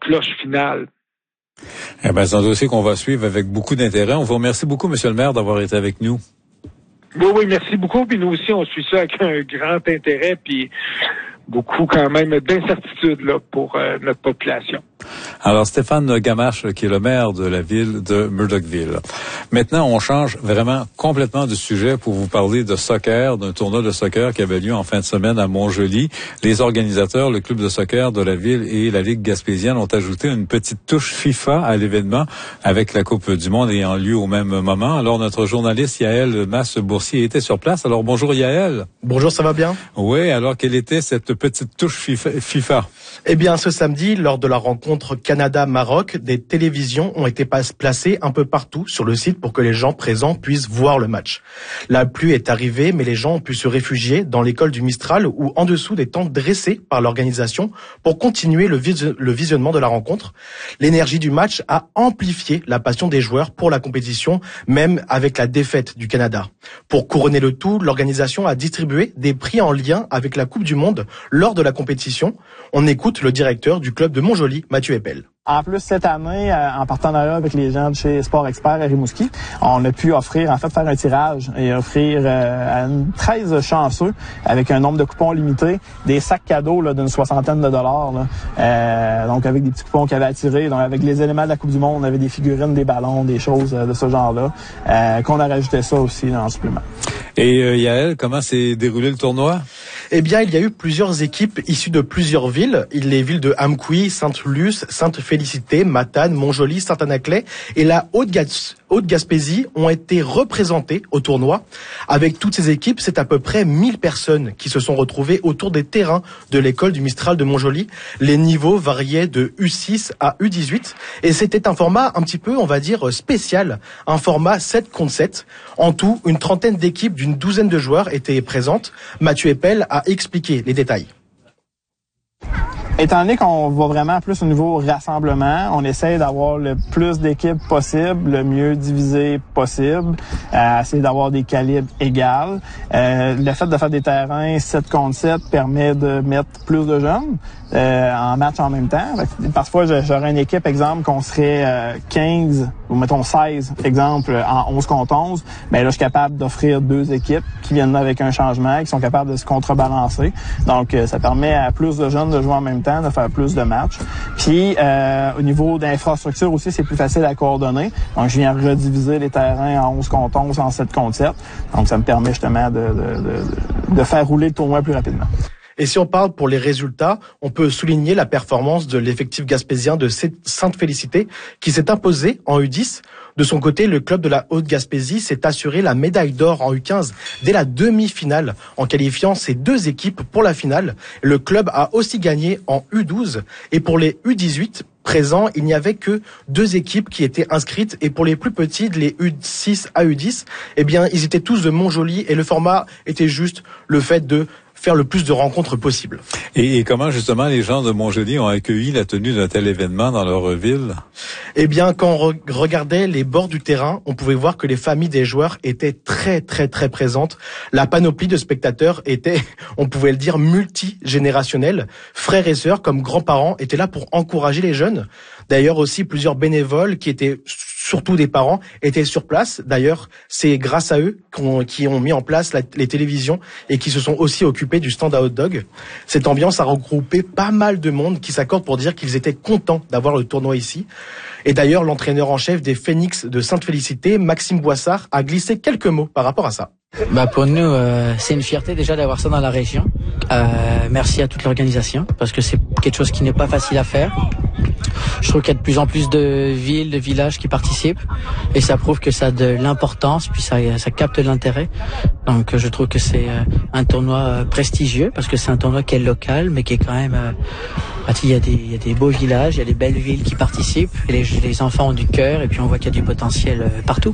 cloche finale. Eh bien, c'est un dossier qu'on va suivre avec beaucoup d'intérêt. On vous remercie beaucoup, Monsieur le maire, d'avoir été avec nous. Oui, merci beaucoup. Puis nous aussi, on suit ça avec un grand intérêt, puis beaucoup quand même d'incertitude là pour notre population. Alors, Stéphane Gamache, qui est le maire de la ville de Murdochville. Maintenant, on change vraiment complètement de sujet pour vous parler de soccer, d'un tournoi de soccer qui avait lieu en fin de semaine à Montjoly. Les organisateurs, le club de soccer de la ville et la Ligue gaspésienne ont ajouté une petite touche FIFA à l'événement avec la Coupe du Monde ayant lieu au même moment. Alors, notre journaliste Yaël Masse-Boursier était sur place. Alors, bonjour Yaël. Bonjour, ça va bien? Oui, alors quelle était cette petite touche FIFA? Eh bien, ce samedi, lors de la rencontre Canada-Maroc, des télévisions ont été placées un peu partout sur le site pour que les gens présents puissent voir le match. La pluie est arrivée, mais les gens ont pu se réfugier dans l'école du Mistral ou en dessous des tentes dressées par l'organisation pour continuer le visionnement de la rencontre. L'énergie du match a amplifié la passion des joueurs pour la compétition, même avec la défaite du Canada. Pour couronner le tout, l'organisation a distribué des prix en lien avec la Coupe du Monde lors de la compétition. On écoute le directeur du club de Montjoly, Mathieu Eppel. En plus, cette année, en partenariat avec les gens de chez Sport Expert à Rimouski, on a pu faire un tirage et offrir à 13 chanceux, avec un nombre de coupons limité, des sacs cadeaux là, d'une soixantaine de dollars. Là. Donc, avec des petits coupons qui avaient attiré. Donc, avec les éléments de la Coupe du Monde, on avait des figurines, des ballons, des choses de ce genre-là, qu'on a rajouté ça aussi là, en supplément. Et Yaël, comment s'est déroulé le tournoi? Eh bien, il y a eu plusieurs équipes issues de plusieurs villes. Les villes de Amqui, Sainte-Luce, Sainte-Félicité, Matane, Montjoly, Saint-Anaclet et la Haute-Gaspésie ont été représentées au tournoi. Avec toutes ces équipes, c'est à peu près 1000 personnes qui se sont retrouvées autour des terrains de l'école du Mistral de Montjoly. Les niveaux variaient de U6 à U18 et c'était un format un petit peu, on va dire, spécial. Un format 7 contre 7. En tout, une trentaine d'équipes d'une douzaine de joueurs étaient présentes. Mathieu Eppel a expliqué les détails. Étant donné qu'on va vraiment plus au niveau rassemblement, on essaie d'avoir le plus d'équipes possible, le mieux divisé possible, essayer d'avoir des calibres égales. Le fait de faire des terrains 7 contre 7 permet de mettre plus de jeunes en match en même temps. Parfois, j'aurais une équipe, exemple, qu'on serait 15 ou mettons 16, exemple, en 11 contre 11. Mais là, je suis capable d'offrir 2 équipes qui viennent avec un changement, qui sont capables de se contrebalancer. Donc, ça permet à plus de jeunes de jouer en même temps, de faire plus de matchs. Puis, au niveau d'infrastructure aussi, c'est plus facile à coordonner. Donc, je viens rediviser les terrains en 11 contre 11, en 7 contre 7. Donc, ça me permet justement de faire rouler le tournoi plus rapidement. Et si on parle pour les résultats, on peut souligner la performance de l'effectif gaspésien de Sainte-Félicité qui s'est imposé en U10. De son côté, le club de la Haute-Gaspésie s'est assuré la médaille d'or en U15 dès la demi-finale en qualifiant ses 2 équipes pour la finale. Le club a aussi gagné en U12 et pour les U18 présents, il n'y avait que 2 équipes qui étaient inscrites et pour les plus petites, les U6 à U10, eh bien, ils étaient tous de Montjoly et le format était juste le fait de faire le plus de rencontres possible. Et comment justement les gens de Montjoly ont accueilli la tenue d'un tel événement dans leur ville? Eh bien, quand on regardait les bords du terrain, on pouvait voir que les familles des joueurs étaient très présentes. La panoplie de spectateurs était, on pouvait le dire, multigénérationnelle. Frères et sœurs comme grands-parents étaient là pour encourager les jeunes. D'ailleurs aussi, plusieurs bénévoles qui étaient surtout des parents étaient sur place. D'ailleurs, c'est grâce à eux qui ont mis en place les télévisions et qui se sont aussi occupés du stand à hot dog. Cette ambiance a regroupé pas mal de monde qui s'accorde pour dire qu'ils étaient contents d'avoir le tournoi ici. Et d'ailleurs, l'entraîneur en chef des Phoenix de Sainte-Félicité, Maxime Boissard, a glissé quelques mots par rapport à ça. Pour nous, c'est une fierté déjà d'avoir ça dans la région. Merci à toute l'organisation parce que c'est quelque chose qui n'est pas facile à faire. Je trouve qu'il y a de plus en plus de villes, de villages qui participent et ça prouve que ça a de l'importance puis ça capte l'intérêt. Donc je trouve que c'est un tournoi prestigieux parce que c'est un tournoi qui est local mais qui est quand même il y a des beaux villages, il y a des belles villes qui participent et les enfants ont du cœur et puis on voit qu'il y a du potentiel partout.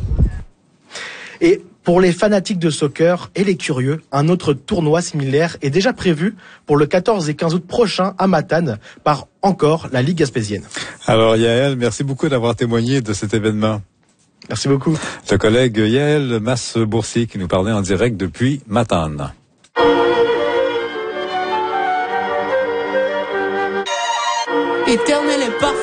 Et pour les fanatiques de soccer et les curieux, un autre tournoi similaire est déjà prévu pour le 14 et 15 août prochain à Matane par encore la Ligue gaspésienne. Alors Yaël, merci beaucoup d'avoir témoigné de cet événement. Merci beaucoup. Le collègue Yaël Masse-Boursier qui nous parlait en direct depuis Matane. Éternel est parfait.